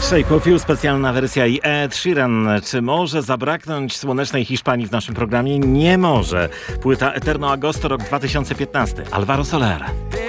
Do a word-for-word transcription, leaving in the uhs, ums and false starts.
Shape of You, specjalna wersja i Ed Sheeran. Czy może zabraknąć słonecznej Hiszpanii w naszym programie? Nie może. Płyta Eterno Agosto, rok dwa tysiące piętnasty. Alvaro Soler.